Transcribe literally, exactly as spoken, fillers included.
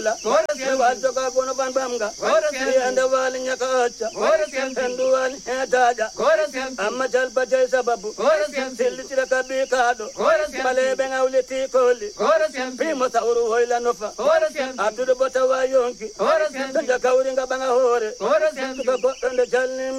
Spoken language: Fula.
Wajo ka kono ban bamga. Yanda wali nyakacha. Hendu wali hetaja. Amma jalba jay sababu. Silli tira kabi kado. Bale benga uleti koli. Primo tauru hoila nofa. Atudu bota wa yonki. Tanja kauringa banga hore. Tuka bota jalni